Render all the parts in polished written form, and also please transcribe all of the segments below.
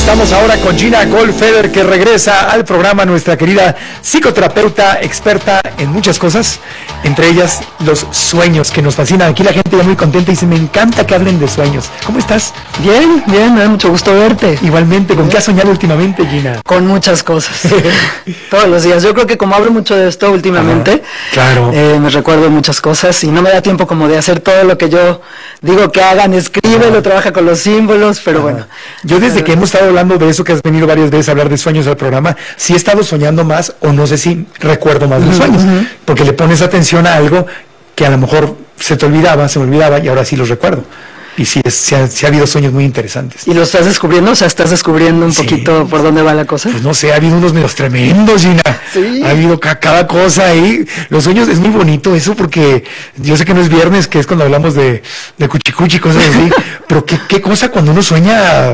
Estamos ahora con Gina Goldfeder, que regresa al programa, nuestra querida psicoterapeuta experta en muchas cosas, entre ellas los sueños, que nos fascinan. Aquí la gente ya muy contenta y dice, me encanta que hablen de sueños. ¿Cómo estás? Bien, bien, me da mucho gusto verte. Igualmente, ¿con qué has soñado últimamente, Gina? Con muchas cosas, todos los días. Yo creo que como hablo mucho de esto últimamente, claro, me recuerdo muchas cosas y no me da tiempo como de hacer todo lo que yo digo que hagan, escríbelo, trabaja con los símbolos, pero bueno. Yo desde que hemos estado hablando de eso, que has venido varias veces a hablar de sueños al programa, sí he estado soñando más, o no sé si recuerdo más los sueños, porque le pones atención a algo que a lo mejor se me olvidaba y ahora sí los recuerdo. Y sí, sí ha habido sueños muy interesantes. ¿Y lo estás descubriendo? O sea, ¿estás descubriendo un poquito por dónde va la cosa? Pues no sé, ha habido unos medios tremendos, Gina. Sí. Ha habido cada cosa ahí. Los sueños es muy bonito eso, porque yo sé que no es viernes, que es cuando hablamos de cuchicuchi y cosas así, pero qué cosa cuando uno sueña,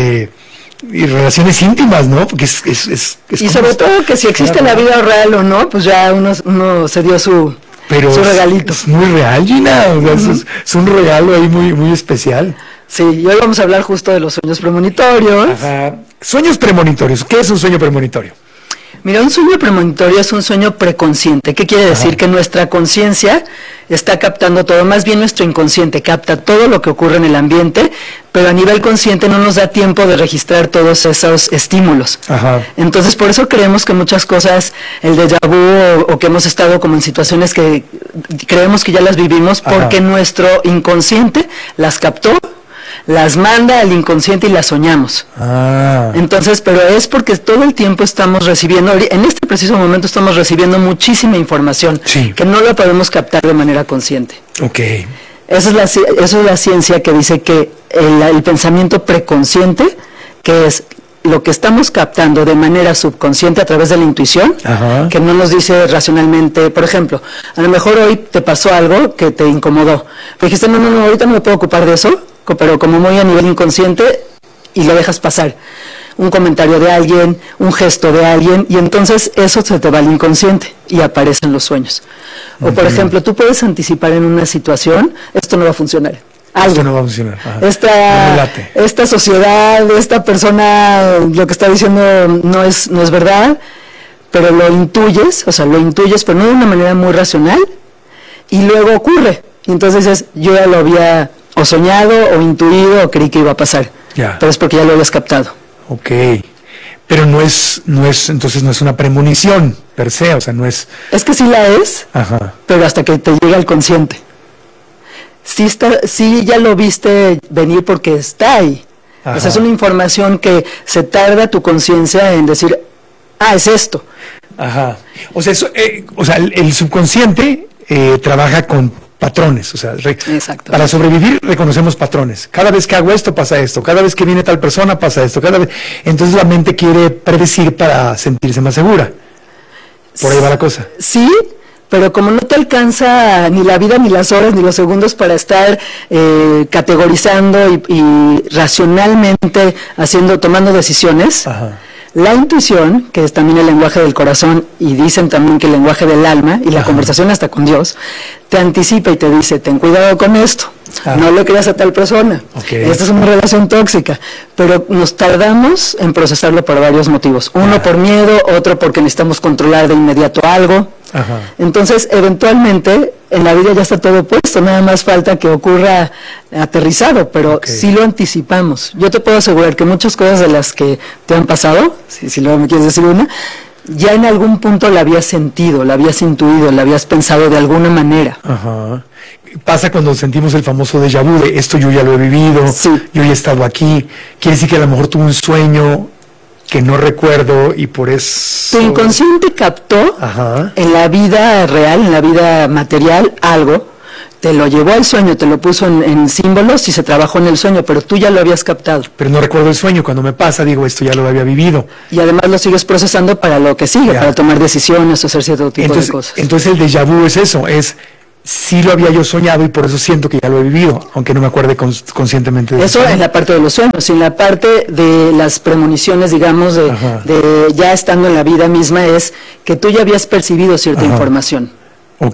y relaciones íntimas, ¿no? Porque es y sobre todo que si existe en la vida real o no, pues ya uno se dio su regalito. Es muy real, Gina, o sea, es un regalo ahí muy, muy especial. Sí, y hoy vamos a hablar justo de los sueños premonitorios. Ajá. Sueños premonitorios, ¿qué es un sueño premonitorio? Mira, un sueño premonitorio es un sueño preconsciente. ¿Qué quiere decir? Que nuestra conciencia está captando todo, más bien nuestro inconsciente capta todo lo que ocurre en el ambiente, pero a nivel consciente no nos da tiempo de registrar todos esos estímulos. Ajá. Entonces, por eso creemos que muchas cosas, el déjà vu o que hemos estado como en situaciones que creemos que ya las vivimos, porque nuestro inconsciente las captó, las manda al inconsciente y las soñamos. Entonces, pero es porque todo el tiempo estamos recibiendo, en este preciso momento estamos recibiendo muchísima información que no la podemos captar de manera consciente. Ok. Eso es la ciencia que dice que el pensamiento preconsciente, que es lo que estamos captando de manera subconsciente a través de la intuición, que no nos dice racionalmente. Por ejemplo, a lo mejor hoy te pasó algo que te incomodó, pero dijiste, no, ahorita no me puedo ocupar de eso, pero como muy a nivel inconsciente, y lo dejas pasar. Un comentario de alguien, un gesto de alguien, y entonces eso se te va al inconsciente y aparecen los sueños. O por ejemplo, tú puedes anticipar en una situación, esto no va a funcionar. Esto no va a funcionar. Esta sociedad, esta persona, lo que está diciendo no es verdad, pero lo intuyes, pero no de una manera muy racional, y luego ocurre. Y entonces yo ya lo había o soñado, o intuido, o creí que iba a pasar. Pero es porque ya lo habías captado. Ok. Pero entonces no es una premonición, per se, o sea, no es... Es que sí la es, pero hasta que te llega al consciente. Sí ya lo viste venir porque está ahí. O sea, es una información que se tarda tu conciencia en decir, es esto. O sea, el subconsciente trabaja con patrones, o sea, para sobrevivir reconocemos patrones. Cada vez que hago esto pasa esto, cada vez que viene tal persona pasa esto, entonces la mente quiere predecir para sentirse más segura. Por ahí va la cosa. Sí, pero como no te alcanza ni la vida, ni las horas, ni los segundos para estar categorizando y racionalmente tomando decisiones, la intuición, que es también el lenguaje del corazón, y dicen también que el lenguaje del alma, y la conversación hasta con Dios, te anticipa y te dice, ten cuidado con esto, no le creas a tal persona, esta es una relación tóxica, pero nos tardamos en procesarlo por varios motivos, uno por miedo, otro porque necesitamos controlar de inmediato algo. Entonces, eventualmente, en la vida ya está todo puesto, nada más falta que ocurra aterrizado, pero sí lo anticipamos. Yo te puedo asegurar que muchas cosas de las que te han pasado, si luego me quieres decir una, ya en algún punto la habías sentido, la habías intuido, la habías pensado de alguna manera. Pasa cuando sentimos el famoso déjà vu de esto yo ya lo he vivido, yo ya he estado aquí, quiere decir que a lo mejor tuve un sueño que no recuerdo y por eso... Tu inconsciente captó en la vida real, en la vida material, algo, te lo llevó al sueño, te lo puso en símbolos y se trabajó en el sueño, pero tú ya lo habías captado. Pero no recuerdo el sueño, cuando me pasa digo, esto ya lo había vivido. Y además lo sigues procesando para lo que sigue, para tomar decisiones o hacer cierto tipo de cosas. Entonces el déjà vu es eso, sí lo había yo soñado y por eso siento que ya lo he vivido, aunque no me acuerde conscientemente de eso. En la parte de los sueños, y en la parte de las premoniciones, digamos, de ya estando en la vida misma, es que tú ya habías percibido cierta información.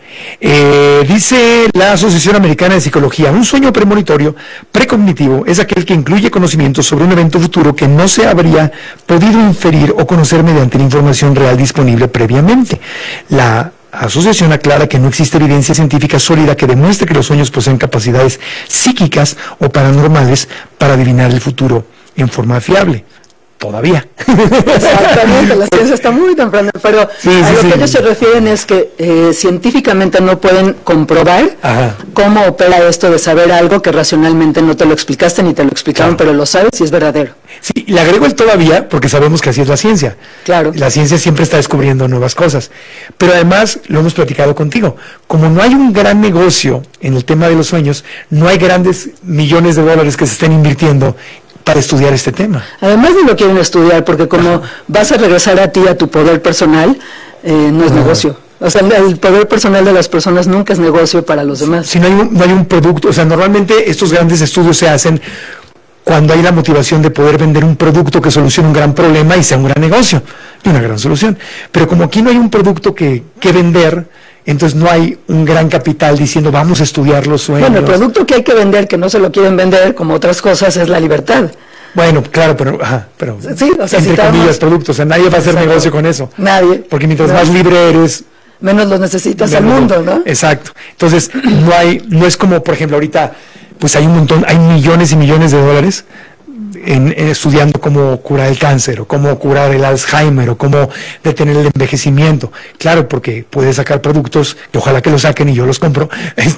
Dice la Asociación Americana de Psicología, un sueño premonitorio precognitivo es aquel que incluye conocimientos sobre un evento futuro que no se habría podido inferir o conocer mediante la información real disponible previamente. La asociación aclara que no existe evidencia científica sólida que demuestre que los sueños poseen capacidades psíquicas o paranormales para adivinar el futuro en forma fiable. Todavía. Exactamente, la ciencia está muy temprana, pero a lo que ellos se refieren es que científicamente no pueden comprobar cómo opera esto de saber algo que racionalmente no te lo explicaste ni te lo explicaron, pero lo sabes y es verdadero. Sí, le agrego el todavía porque sabemos que así es la ciencia. Claro. La ciencia siempre está descubriendo nuevas cosas, pero además, lo hemos platicado contigo, como no hay un gran negocio en el tema de los sueños, no hay grandes millones de dólares que se estén invirtiendo para estudiar este tema. Además ni lo quieren estudiar, porque como vas a regresar a ti, a tu poder personal, no es negocio. O sea, el poder personal de las personas nunca es negocio para los demás. Si no hay un producto, o sea, normalmente estos grandes estudios se hacen cuando hay la motivación de poder vender un producto que solucione un gran problema y sea un gran negocio y una gran solución. Pero como aquí no hay un producto que vender, entonces no hay un gran capital diciendo vamos a estudiar los sueños. Bueno, el producto que hay que vender, que no se lo quieren vender, como otras cosas, es la libertad. Bueno, claro, pero sí, o sea, entre comillas, productos, o sea, nadie va a hacer negocio con eso. Nadie. Porque mientras más libre eres, menos los necesitas al mundo, ¿no? Exacto. Entonces, no es como, por ejemplo, ahorita, pues hay millones y millones de dólares en estudiando cómo curar el cáncer, o cómo curar el Alzheimer, o cómo detener el envejecimiento. Claro, porque puede sacar productos, que ojalá que lo saquen y yo los compro,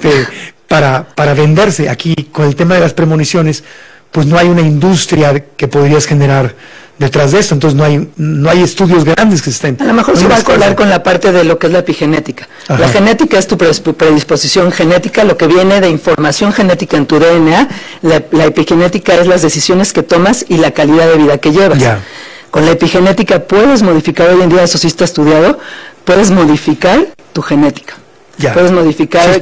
para venderse. Aquí, con el tema de las premoniciones, pues no hay una industria que podrías generar detrás de esto, entonces no hay estudios grandes que se estén... A lo mejor se va a colar con la parte de lo que es la epigenética. Ajá. La genética es tu predisposición genética, lo que viene de información genética en tu DNA. La epigenética es las decisiones que tomas y la calidad de vida que llevas. Ya. Con la epigenética puedes modificar, hoy en día eso sí está estudiado, puedes modificar tu genética. Ya. Puedes modificar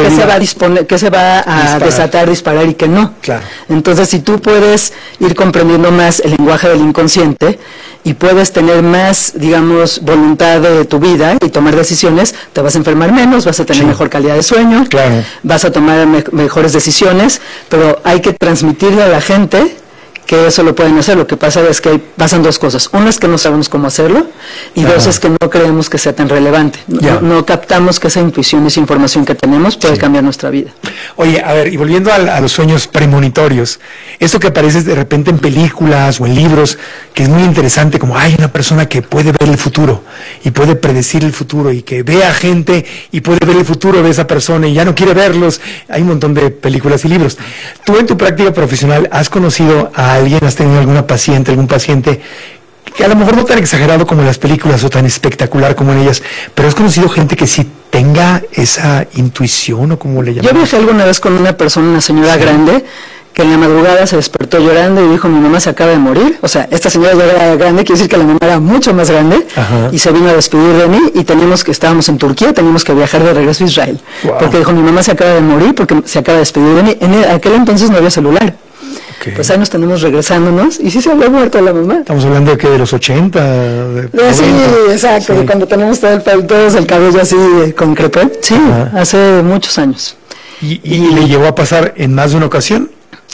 qué se va a desatar, disparar y qué no. Claro. Entonces, si tú puedes ir comprendiendo más el lenguaje del inconsciente y puedes tener más, digamos, voluntad de tu vida y tomar decisiones, te vas a enfermar menos, vas a tener mejor calidad de sueño, vas a tomar mejores decisiones, pero hay que transmitirle a la gente que eso lo pueden hacer. Lo que pasa es que pasan dos cosas. Una es que no sabemos cómo hacerlo, y dos es que no creemos que sea tan relevante. No captamos que esa intuición, esa información que tenemos puede cambiar nuestra vida. Oye, a ver, y volviendo a los sueños premonitorios, eso que aparece de repente en películas o en libros, que es muy interesante, como hay una persona que puede ver el futuro y puede predecir el futuro y que ve a gente y puede ver el futuro de esa persona y ya no quiere verlos. Hay un montón de películas y libros. Tú en tu práctica profesional has conocido a alguien, has tenido algún paciente que a lo mejor no tan exagerado como en las películas o tan espectacular como en ellas, pero has conocido gente que sí tenga esa intuición, o como le llaman? Yo viajé alguna vez con una persona, una señora grande, que en la madrugada se despertó llorando y dijo: mi mamá se acaba de morir. O sea, esta señora ya era grande, quiere decir que la mamá era mucho más grande. Y se vino a despedir de mí, y estábamos en Turquía, teníamos que viajar de regreso a Israel. Porque dijo: mi mamá se acaba de morir porque se acaba de despedir de mí. En aquel entonces no había celular. Pues ahí nos tenemos regresándonos, y sí se había muerto la mamá. Estamos hablando de que de los 80, sí, exacto, de cuando tenemos todos el cabello así con crepé. Sí, hace muchos años. ¿Y le llegó a pasar en más de una ocasión?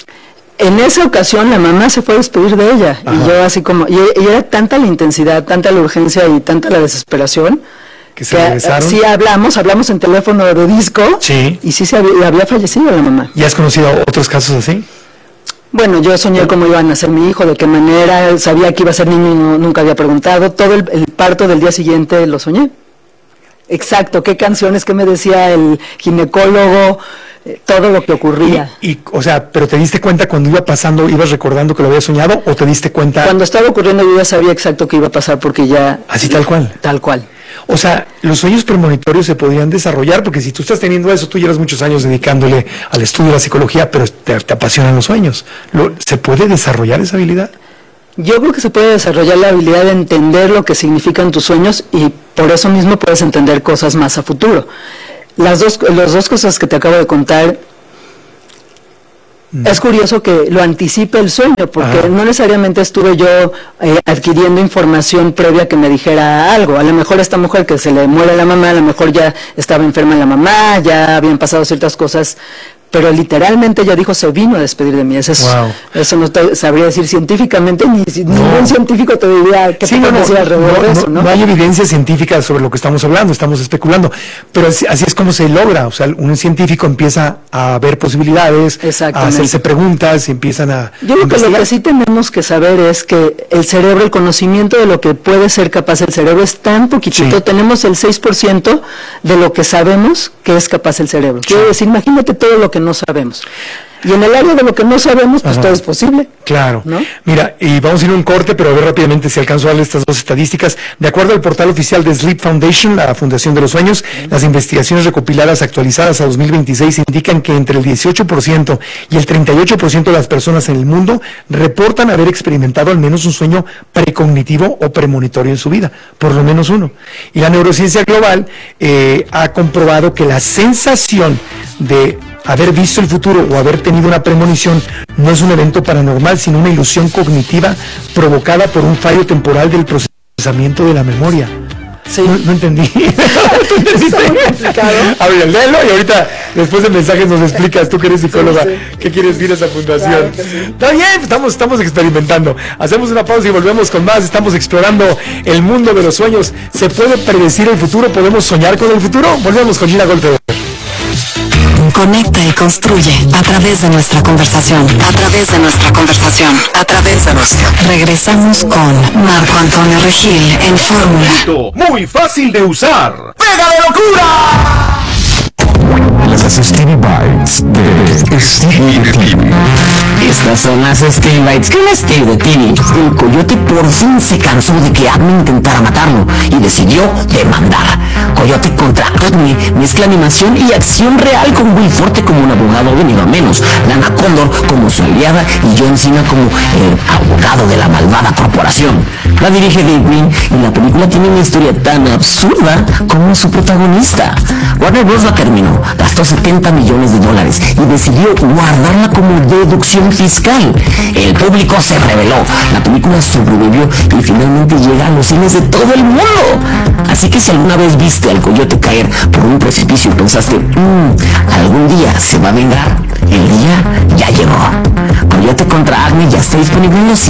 En esa ocasión la mamá se fue a despedir de ella. Y yo así como, y era tanta la intensidad, tanta la urgencia y tanta la desesperación, que se regresaron. Sí, hablamos en teléfono de disco, y sí había fallecido la mamá. ¿Y has conocido otros casos así? Bueno, yo soñé cómo iba a nacer mi hijo, de qué manera, sabía que iba a ser niño y nunca había preguntado. Todo el parto del día siguiente lo soñé. Exacto, qué canciones, qué me decía el ginecólogo, todo lo que ocurría. O sea, ¿pero te diste cuenta cuando iba pasando, ibas recordando que lo había soñado, o te diste cuenta? Cuando estaba ocurriendo yo ya sabía exacto qué iba a pasar, porque ya... ¿Así tal cual? Tal cual. O sea, los sueños premonitorios se podrían desarrollar, porque si tú estás teniendo eso, tú llevas muchos años dedicándole al estudio de la psicología, pero te apasionan los sueños. ¿Se puede desarrollar esa habilidad? Yo creo que se puede desarrollar la habilidad de entender lo que significan tus sueños, y por eso mismo puedes entender cosas más a futuro. Las dos cosas que te acabo de contar Es curioso que lo anticipe el sueño, porque no necesariamente estuve yo adquiriendo información previa que me dijera algo. A lo mejor esta mujer que se le muere la mamá, a lo mejor ya estaba enferma la mamá, ya habían pasado ciertas cosas, pero literalmente ella dijo, se vino a despedir de mí. Eso no te sabría decir científicamente, ningún científico te diría qué te puede decir alrededor de eso, ¿no? No hay evidencia científica sobre lo que estamos hablando, estamos especulando, pero así es como se logra. O sea, un científico empieza a ver posibilidades, a hacerse preguntas y empiezan a Yo creo que lo que sí tenemos que saber es que el cerebro, el conocimiento de lo que puede ser capaz el cerebro es tan poquitito, tenemos el 6% de lo que sabemos que es capaz el cerebro. Quiero decir, imagínate todo lo que no sabemos. Y en el área de lo que no sabemos, pues todo es posible. Claro. ¿No? Mira, y vamos a ir a un corte, pero a ver rápidamente si alcanzo a darle estas dos estadísticas. De acuerdo al portal oficial de Sleep Foundation, la Fundación de los Sueños, las investigaciones recopiladas actualizadas a 2026 indican que entre el 18% y el 38% de las personas en el mundo reportan haber experimentado al menos un sueño precognitivo o premonitorio en su vida, por lo menos uno. Y la neurociencia global ha comprobado que la sensación de haber visto el futuro o haber tenido una premonición no es un evento paranormal, sino una ilusión cognitiva provocada por un fallo temporal del procesamiento de la memoria. Sí. No entendí. ¿Tú entendiste? A ver, léelo y ahorita, después de mensajes, nos explicas, tú que eres psicóloga, qué quiere decir esa fundación. Claro, Está bien, estamos experimentando. Hacemos una pausa y volvemos con más. Estamos explorando el mundo de los sueños. ¿Se puede predecir el futuro? ¿Podemos soñar con el futuro? Volvemos con Gina Goldberg. Conecta y construye a través de nuestra conversación. Regresamos con Marco Antonio Regil en Fórmula. Muy fácil de usar. ¡Pega de locura! Las Stevie Bites de Stevie TV. Estas son las Stevie Bites que la Stevie TV. El coyote por fin se cansó de que Acme intentara matarlo y decidió demandar. Coyote contra Acme mezcla animación y acción real con Will Forte como un abogado venido a menos, Lana Condor como su aliada y John Cena como el abogado de la malvada corporación. La dirige Dave Green y la película tiene una historia tan absurda como su protagonista. Warner Bros. La terminó, gastó $70 millones y decidió guardarla como deducción fiscal. El público se rebeló, la película sobrevivió y finalmente llega a los cines de todo el mundo. Así que si alguna vez viste al coyote caer por un precipicio y pensaste, algún día se va a vengar, el día ya llegó. Coyote contra Acme ya está disponible en los cines.